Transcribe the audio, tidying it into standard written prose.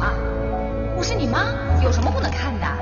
我是你妈，有什么不能看的？